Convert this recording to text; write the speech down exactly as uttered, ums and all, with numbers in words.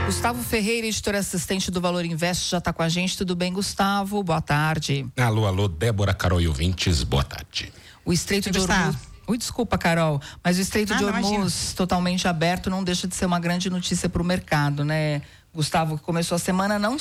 Gustavo Ferreira, editor assistente do Valor Invest, já está com a gente. Tudo bem, Gustavo? Boa tarde. Alô, alô, Débora, Carol e ouvintes, boa tarde. O Estreito de Hormuz... Ui, desculpa, Carol, mas o Estreito ah, de Hormuz totalmente aberto não deixa de ser uma grande notícia para o mercado, né? Gustavo, que começou a semana não